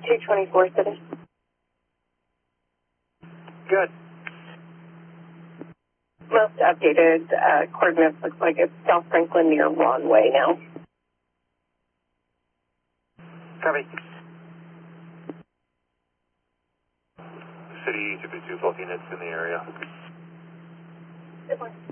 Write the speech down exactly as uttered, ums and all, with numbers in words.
two twenty-four City. Good. Most updated uh, coordinates looks like it's South Franklin near Ronway now. Copy. City two two two, both units in the area. Good one.